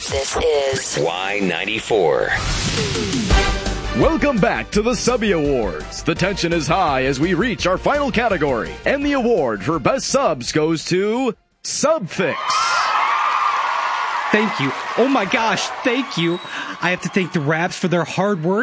This is Y94. Welcome back to the Subby Awards. The tension is high as we reach our final category, and the award for Best Subs goes to Subfix. Thank you. Oh my gosh, thank you. I have to thank the Raps for their hard work.